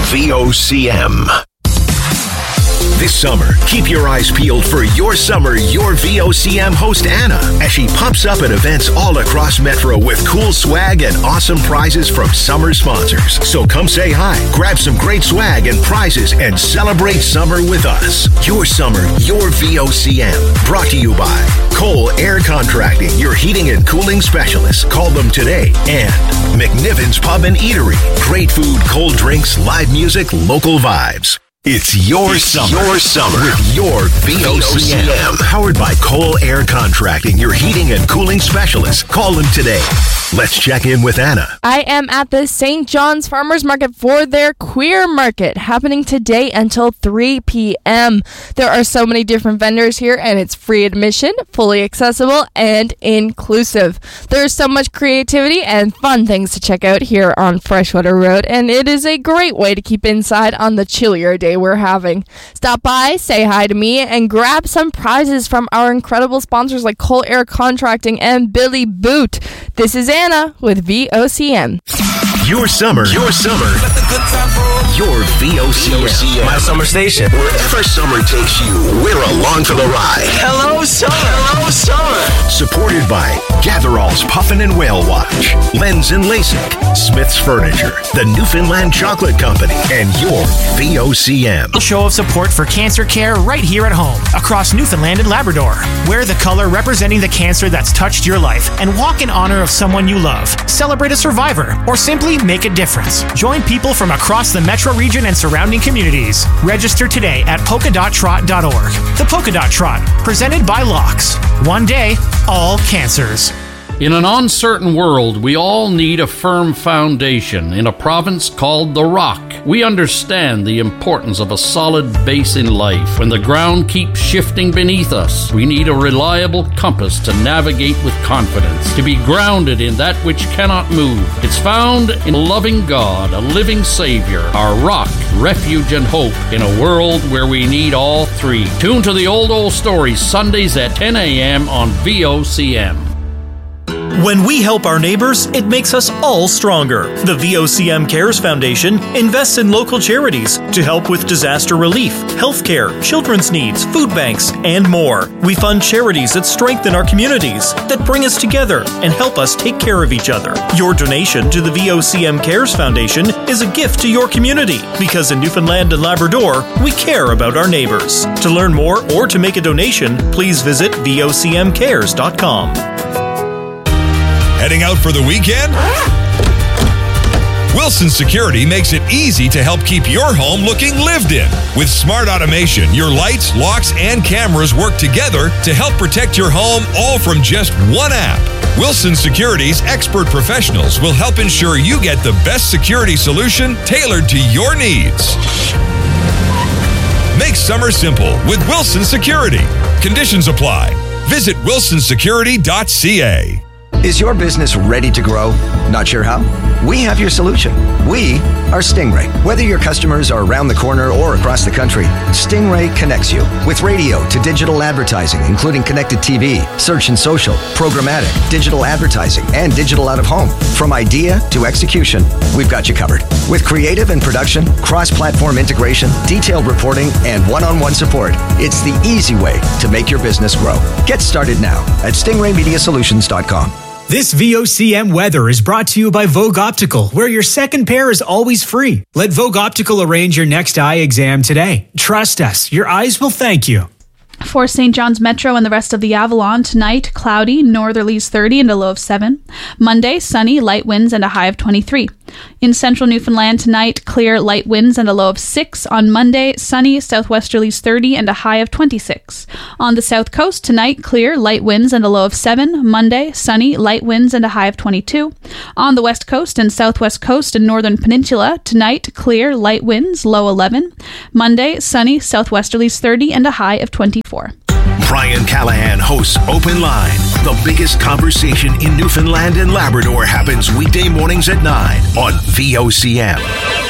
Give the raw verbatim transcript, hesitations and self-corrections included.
V O C M. This summer, keep your eyes peeled for Your Summer, Your V O C M host Anna as she pops up at events all across Metro with cool swag and awesome prizes from summer sponsors. So come say hi, grab some great swag and prizes, and celebrate summer with us. Your Summer, Your V O C M. Brought to you by Cole Air Contracting, your heating and cooling specialist. Call them today. And McNiven's Pub and Eatery. Great food, cold drinks, live music, local vibes. It's your it's summer. Your summer with your V O C M. Powered by Cole Air Contracting, your heating and cooling specialist. Call them today. Let's check in with Anna. I am at the Saint John's Farmers Market for their queer market, happening today until three p.m. There are so many different vendors here, and it's free admission, fully accessible, and inclusive. There's so much creativity and fun things to check out here on Freshwater Road, and it is a great way to keep inside on the chillier day we're having. Stop by, say hi to me, and grab some prizes from our incredible sponsors like Cole Air Contracting and Billy Boot. This is Anna with V O C M. Your summer, your summer, your V O C M. My summer station. Wherever summer takes you, we're along for the ride. Hello, summer. Hello, summer. Supported by Gatherall's Puffin and Whale Watch, Lens and LASIK, Smith's Furniture, the Newfoundland Chocolate Company, and your V O C M. A show of support for cancer care right here at home, across Newfoundland and Labrador. Wear the color representing the cancer that's touched your life and walk in honor of someone you love. Celebrate a survivor, or simply make a difference. Join people from across the metro region and surrounding communities. Register today at polka dot trot dot org. The Polka Dot Trot, presented by Locks. One day, all cancers. In an uncertain world, we all need a firm foundation in a province called the Rock. We understand the importance of a solid base in life. When the ground keeps shifting beneath us, we need a reliable compass to navigate with confidence, to be grounded in that which cannot move. It's found in a loving God, a living Savior, our rock, refuge, and hope in a world where we need all three. Tune to the Old Old Stories Sundays at ten a.m. on V O C M. When we help our neighbors, it makes us all stronger. The V O C M Cares Foundation invests in local charities to help with disaster relief, healthcare, children's needs, food banks, and more. We fund charities that strengthen our communities, that bring us together and help us take care of each other. Your donation to the V O C M Cares Foundation is a gift to your community, because in Newfoundland and Labrador, we care about our neighbors. To learn more or to make a donation, please visit V O C M cares dot com. Heading out for the weekend? Wilson Security makes it easy to help keep your home looking lived in. With smart automation, your lights, locks, and cameras work together to help protect your home, all from just one app. Wilson Security's expert professionals will help ensure you get the best security solution tailored to your needs. Make summer simple with Wilson Security. Conditions apply. Visit wilson security dot c a. Is your business ready to grow? Not sure how? We have your solution. We are Stingray. Whether your customers are around the corner or across the country, Stingray connects you with radio to digital advertising, including connected T V, search and social, programmatic, digital advertising, and digital out of home. From idea to execution, we've got you covered. With creative and production, cross-platform integration, detailed reporting, and one-on-one support, it's the easy way to make your business grow. Get started now at stingray media solutions dot com. This V O C M weather is brought to you by Vogue Optical, where your second pair is always free. Let Vogue Optical arrange your next eye exam today. Trust us, your eyes will thank you. For Saint John's Metro and the rest of the Avalon, tonight, cloudy, northerlies thirty and a low of seven. Monday, sunny, light winds and a high of twenty-three. In central Newfoundland tonight, clear, light winds and a low of six. On Monday, sunny, southwesterlies thirty and a high of twenty-six. On the south coast tonight, clear, light winds and a low of seven. Monday, sunny, light winds and a high of twenty-two. On the west coast and southwest coast and northern peninsula, tonight, clear, light winds, low eleven. Monday, sunny, southwesterlies thirty and a high of twenty-four. Brian Callahan hosts Open Line. The biggest conversation in Newfoundland and Labrador happens weekday mornings at nine on V O C M.